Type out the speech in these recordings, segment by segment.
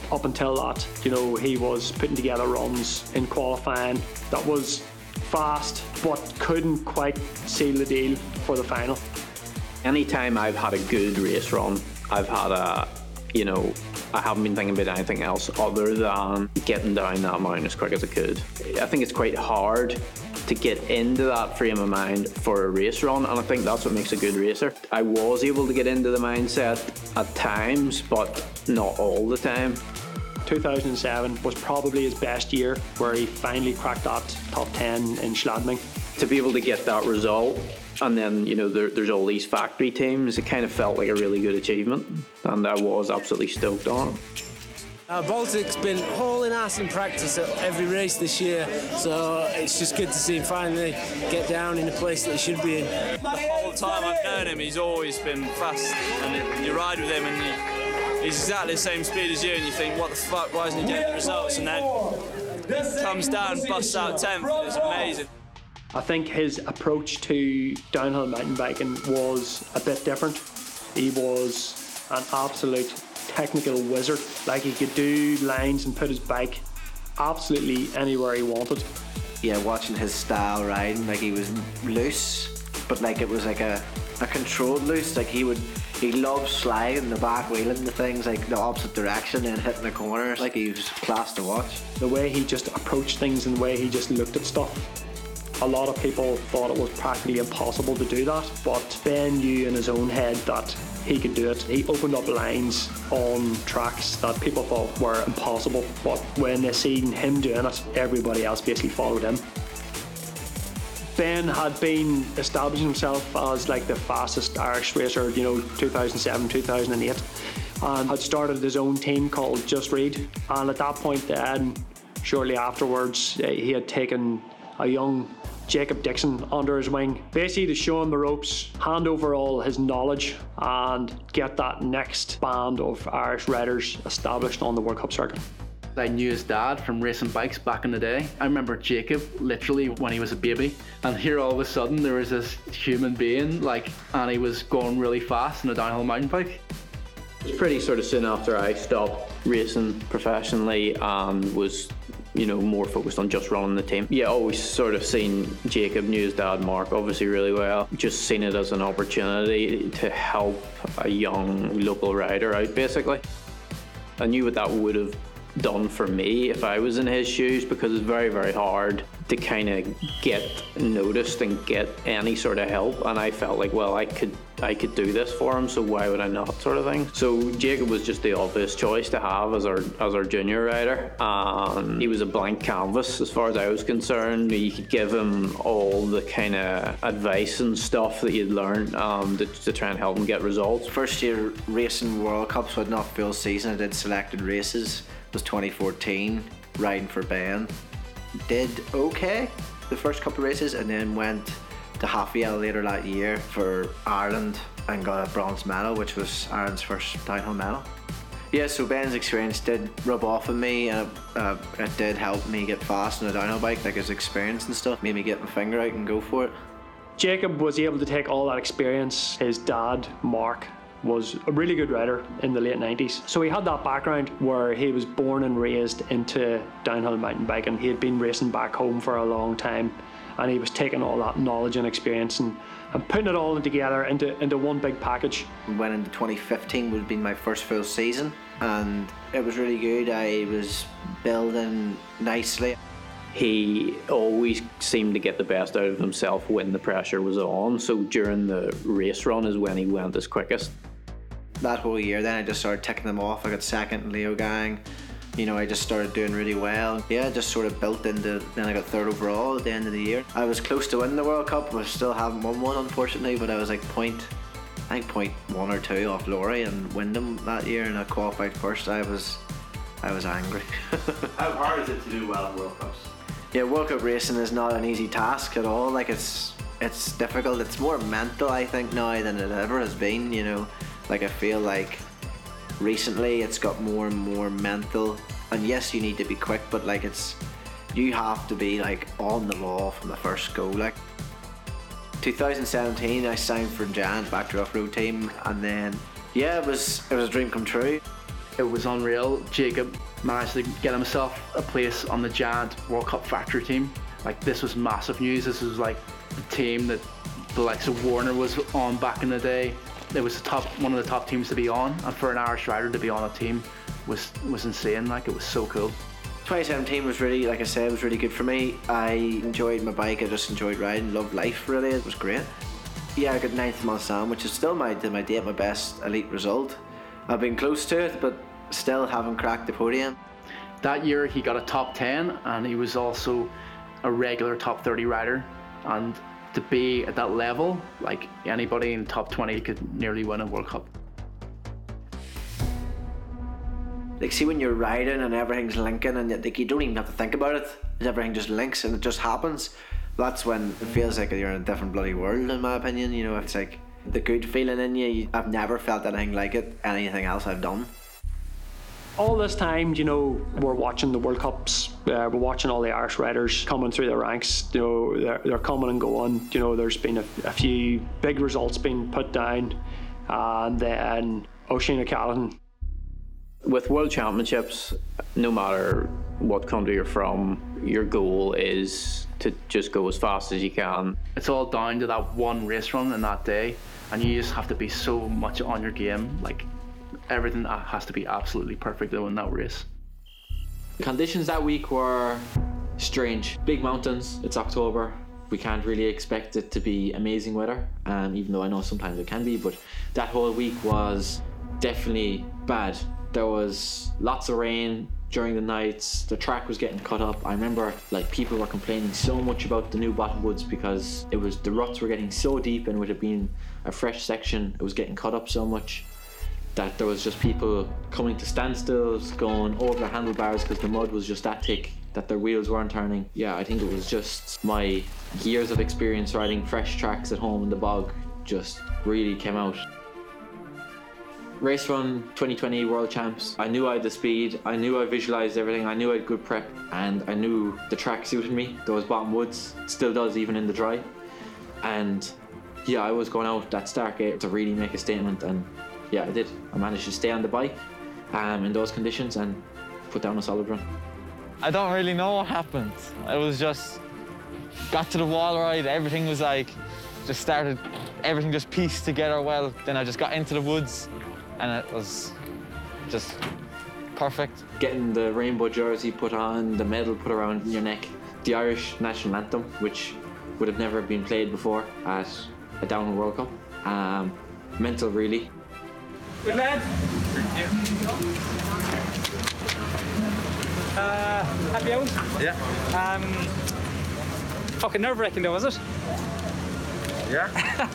Up until that, he was putting together runs in qualifying that was fast, but couldn't quite seal the deal for the final. Anytime I've had a good race run, I've had I haven't been thinking about anything else other than getting down that mountain as quick as I could. I think it's quite hard to get into that frame of mind for a race run, and I think that's what makes a good racer. I was able to get into the mindset at times, but not all the time. 2007 was probably his best year, where he finally cracked that top 10 in Schladming. To be able to get that result, and then there's all these factory teams, it kind of felt like a really good achievement, and I was absolutely stoked on it. Baltic's been hauling ass in practice at every race this year, so it's just good to see him finally get down in the place that he should be in. The whole time I've known him, he's always been fast, and you ride with him and he's exactly the same speed as you, and you think, what the fuck, why isn't he getting the results? And then comes down, busts out 10th, it's amazing. I think his approach to downhill mountain biking was a bit different. He was an absolute technical wizard. Like, he could do lines and put his bike absolutely anywhere he wanted. Yeah, watching his style riding, like, he was loose, but like it was like a controlled loose. Like, he loved sliding the back wheel into things like the opposite direction and hitting the corners. Like, he was class to watch. The way he just approached things and the way he just looked at stuff. A lot of people thought it was practically impossible to do that, but Ben knew in his own head that he could do it. He opened up lines on tracks that people thought were impossible, but when they seen him doing it, everybody else basically followed him. Ben had been establishing himself as like the fastest Irish racer, 2007, 2008, and had started his own team called Just Read. And at that point then, shortly afterwards, he had taken a young Jacob Dixon under his wing, basically to show him the ropes, hand over all his knowledge, and get that next band of Irish riders established on the World Cup circuit. I knew his dad from racing bikes back in the day. I remember Jacob literally when he was a baby, and here all of a sudden there was this human being, and he was going really fast on a downhill mountain bike. It was pretty sort of soon after I stopped racing professionally and was more focused on just running the team. Yeah, always sort of seen Jacob, knew his dad Mark obviously really well, just seen it as an opportunity to help a young local rider out basically. I knew what that would have done for me if I was in his shoes, because it's very, very hard to kind of get noticed and get any sort of help, and I felt like, well, I could do this for him, so why would I not, sort of thing. So Jacob was just the obvious choice to have as our junior rider, and he was a blank canvas as far as I was concerned. You could give him all the kind of advice and stuff that you'd learned to try and help him get results. First year racing World Cups, so not full season. I did selected races. It was 2014, riding for Ben. Did okay the first couple of races, and then went to Hafjell later that year for Ireland and got a bronze medal, which was Ireland's first downhill medal. Yeah, so Ben's experience did rub off on me, and it did help me get fast on a downhill bike. Like, his experience and stuff made me get my finger out and go for it. Jacob was able to take all that experience. His dad, Mark, was a really good rider in the late 90s. So he had that background where he was born and raised into downhill mountain biking. He had been racing back home for a long time, and he was taking all that knowledge and experience and putting it all together into one big package. Went into 2015 would have been my first full season, and it was really good. I was building nicely. He always seemed to get the best out of himself when the pressure was on, so during the race run is when he went his quickest. That whole year then I just started ticking them off. I got second in Leogang. I just started doing really well. Yeah, just sort of built into, then I got third overall at the end of the year. I was close to winning the World Cup, but I still haven't won one unfortunately, but I was like point 1 or 2 off Laurie and Wyndham that year, and I qualified first. I was angry. How hard is it to do well at World Cups? Yeah, World Cup racing is not an easy task at all. Like, it's difficult. It's more mental, I think, now than it ever has been, Like, I feel like recently it's got more and more mental. And yes, you need to be quick, but like, you have to be like on the ball from the first go. Like, 2017 I signed for Giant Back to Off Road team, and then yeah, it was a dream come true. It was unreal. Jacob managed to get himself a place on the giant World Cup factory team. Like, this was massive news. This was like the team that the likes of Warner was on back in the day. It was one of the top teams to be on, and for an Irish rider to be on a team was insane. Like, it was so cool. 2017 was really, like I said, it was really good for me. I enjoyed my bike, I just enjoyed riding, loved life really, it was great. Yeah, I got 9th in Mulsanne, which is still my date, my best elite result. I've been close to it, but still haven't cracked the podium. That year he got a top 10, and he was also a regular top 30 rider. And to be at that level, like, anybody in top 20 could nearly win a World Cup. Like, see, when you're riding and everything's linking and like, you don't even have to think about it, everything just links and it just happens, that's when it feels like you're in a different bloody world, in my opinion. You know, it's like the good feeling in you. I've never felt anything like it, anything else I've done. All this time, you know, we're watching the World Cups, we're watching all the Irish riders coming through the ranks. You know, they're coming and going. You know, there's been a few big results being put down, and then Oisin O'Callaghan. With World Championships, no matter what country you're from, your goal is to just go as fast as you can. It's all down to that one race run in that day, and you just have to be so much on your game. Like, everything has to be absolutely perfect to win that race. The conditions that week were strange. Big mountains, it's October. We can't really expect it to be amazing weather, even though I know sometimes it can be, but that whole week was definitely bad. There was lots of rain during the nights, the track was getting cut up. I remember, like, people were complaining so much about the new bottomwoods because the ruts were getting so deep, and with it being a fresh section, it was getting cut up so much that there was just people coming to standstills, going over their handlebars because the mud was just that thick that their wheels weren't turning. Yeah, I think it was just my years of experience riding fresh tracks at home in the bog just really came out. Race Run 2020 World Champs. I knew I had the speed, I knew I visualised everything, I knew I had good prep, and I knew the track suited me. Those bottom woods still does, even in the dry. And yeah, I was going out that start gate to really make a statement, and yeah, I did. I managed to stay on the bike in those conditions and put down a solid run. I don't really know what happened. It was just, got to the wall ride, everything was like, just started, everything just pieced together well. Then I just got into the woods, and it was just perfect. Getting the rainbow jersey put on, the medal put around your neck, the Irish national anthem, which would have never been played before at a Downhill World Cup. Mental, really. Good lad. Happy out? Yeah. Fucking nerve-wracking though, was it? Yeah.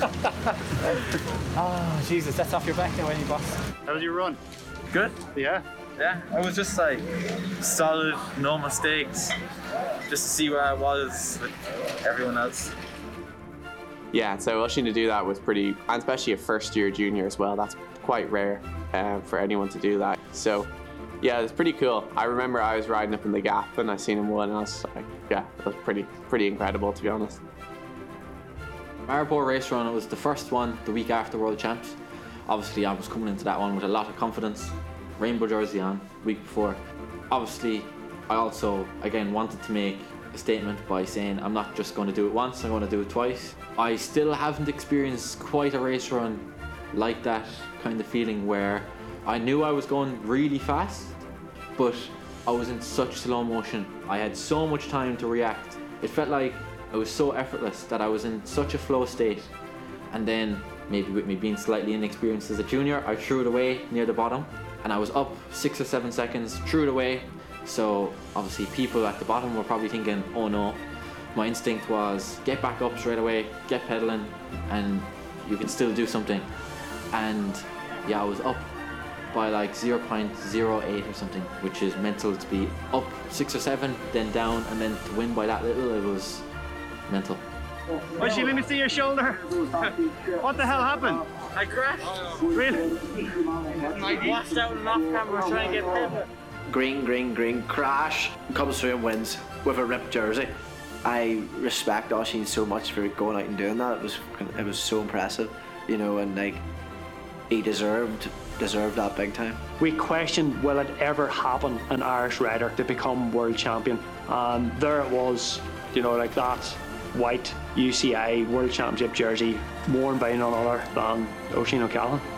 Oh, Jesus, that's off your back now, any boss. How did you run? Good. Yeah. Yeah. I was just like solid, no mistakes, just to see where I was with everyone else. Yeah, so rushing to do that was pretty, and especially a first-year junior as well. That's quite rare for anyone to do that. So yeah, it's pretty cool. I remember I was riding up in the Gap and I seen him win, and I was like, yeah, it was pretty incredible, to be honest. Maribor Race Run, it was the first one the week after World Champs. Obviously I was coming into that one with a lot of confidence. Rainbow jersey on, week before. Obviously I also, again, wanted to make a statement by saying I'm not just going to do it once, I'm going to do it twice. I still haven't experienced quite a race run like that kind of feeling where I knew I was going really fast, but I was in such slow motion. I had so much time to react. It felt like it was so effortless that I was in such a flow state. And then, maybe with me being slightly inexperienced as a junior, I threw it away near the bottom, and I was up 6 or 7 seconds, threw it away. So obviously people at the bottom were probably thinking, oh no. My instinct was get back up straight away, get pedaling, and you can still do something. And yeah, I was up by like 0.08 or something, which is mental. To be up 6 or 7, then down, and then to win by that little, it was mental. Oisin, let me see your shoulder. What the hell happened? I crashed. Really? I washed out and off camera trying to get pedal. Green, crash, comes through and wins with a ripped jersey. I respect Oisin so much for going out and doing that. It was so impressive, you know, and like he deserved deserved that big time. We questioned, will it ever happen, an Irish rider to become world champion? And there it was, you know, like that white UCI World Championship jersey worn by none other than Oisin O'Callaghan.